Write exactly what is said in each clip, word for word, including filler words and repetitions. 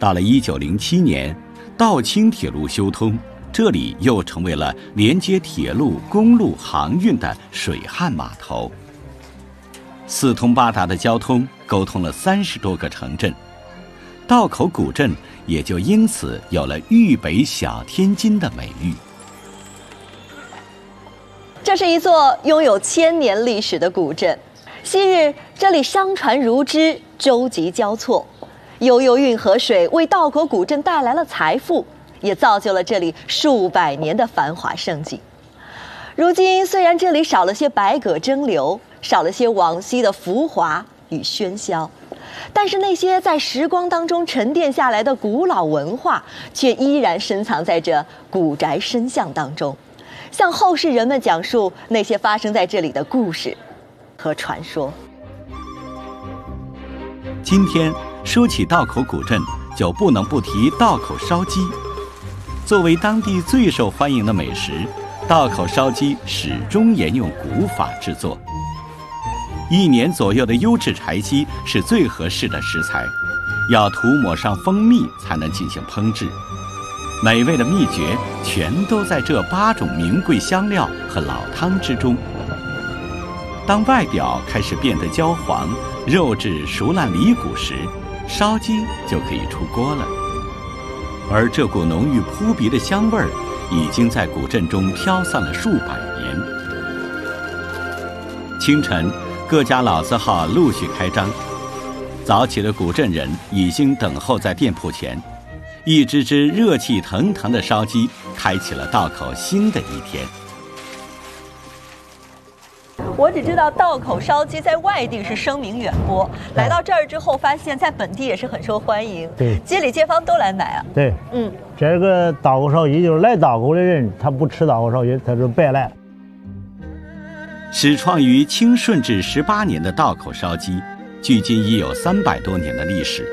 到了一九零七年，道清铁路修通，这里又成为了连接铁路、公路航运的水旱码头。四通八达的交通沟通了三十多个城镇，道口古镇也就因此有了豫北小天津的美誉。 这是一座拥有千年历史的古镇，昔日这里商船如织，舟楫交错，悠悠运河水为道口古镇带来了财富，也造就了这里数百年的繁华盛景。如今虽然这里少了些百舸争流，少了些往昔的浮华与喧嚣，但是那些在时光当中沉淀下来的古老文化，却依然深藏在这古宅深巷当中，向后世人们讲述那些发生在这里的故事和传说。 今天说起道口古镇，就不能不提道口烧鸡。作为当地最受欢迎的美食，道口烧鸡始终沿用古法制作。一年左右的优质柴鸡是最合适的食材，要涂抹上蜂蜜才能进行烹制。美味的秘诀全都在这八种名贵香料和老汤之中。当外表开始变得焦黄，肉质熟烂离骨时，烧鸡就可以出锅了。而这股浓郁扑鼻的香味儿，已经在古镇中飘散了数百年。清晨，各家老字号陆续开张，早起的古镇人已经等候在店铺前，一只只热气腾腾的烧鸡，开启了道口新的一天。 我只知道道口烧鸡在外地是声名远播，来到这儿之后，发现在本地也是很受欢迎。 对， 街里街坊都来买啊。 对，嗯，这个道口烧鸡就是来道口的人，他不吃道口烧鸡，他就白来了。 始创于清顺治十八年的道口烧鸡，距今已有三百多年的历史。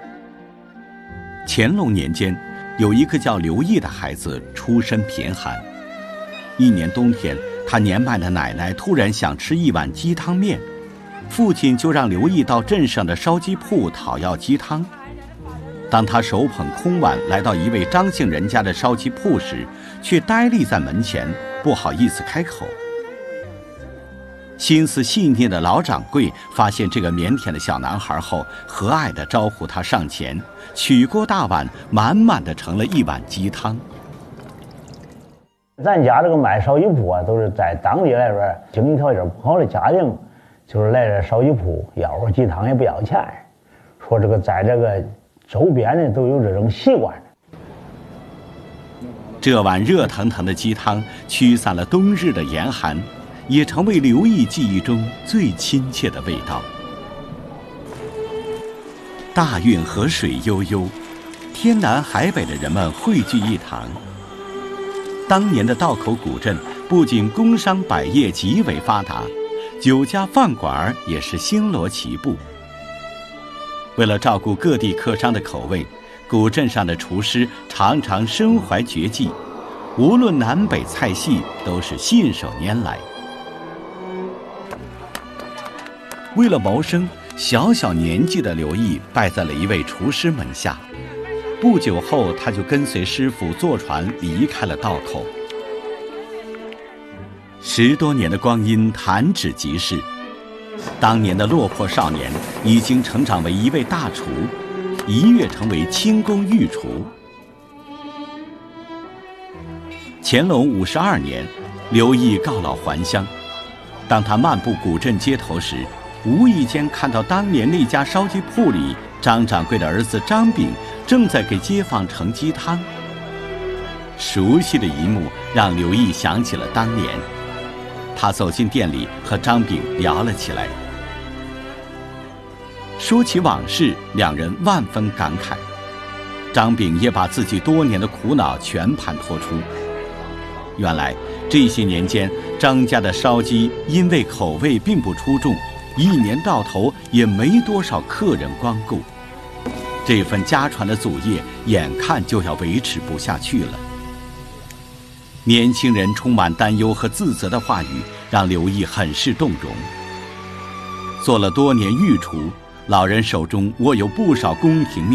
乾隆年间，有一个叫刘毅的孩子出身贫寒，一年冬天，他年迈的奶奶突然想吃一碗鸡汤面，父亲就让刘毅到镇上的烧鸡铺讨要鸡汤。当他手捧空碗来到一位张姓人家的烧鸡铺时，却呆立在门前，不好意思开口。心思细腻的老掌柜发现这个腼腆的小男孩后，和蔼地招呼他上前，取过大碗，满满的盛了一碗鸡汤。 咱家这个卖烧鸡铺啊，都是在当地来说经济条件不好的家庭，就是来这烧鸡铺要碗鸡汤也不要钱，说这个在这个周边呢都有这种习惯。 这碗热腾腾的鸡汤驱散了冬日的严寒，也成为刘毅记忆中最亲切的味道。大运河水悠悠，天南海北的人们汇聚一堂。当年的道口古镇不仅工商百业极为发达，酒家饭馆也是星罗棋布。为了照顾各地客商的口味，古镇上的厨师常常身怀绝技，无论南北菜系都是信手拈来。为了谋生，小小年纪的刘毅拜在了一位厨师门下。不久后，他就跟随师傅坐船离开了道口。十多年的光阴弹指即逝，当年的落魄少年已经成长为一位大厨，一跃成为清宫御厨。乾隆五十二年，刘毅告老还乡。当他漫步古镇街头时，无意间看到当年那家烧鸡铺里，张掌柜的儿子张炳正在给街坊盛鸡汤。熟悉的一幕让刘毅想起了当年，他走进店里和张炳聊了起来。说起往事，两人万分感慨。张炳也把自己多年的苦恼全盘托出。原来这些年间，张家的烧鸡因为口味并不出众，一年到头也没多少客人光顾，这份家传的祖业眼看就要维持不下去了。年轻人充满担忧和自责的话语让刘毅很是动容。做了多年御厨，老人手中握有不少宫廷秘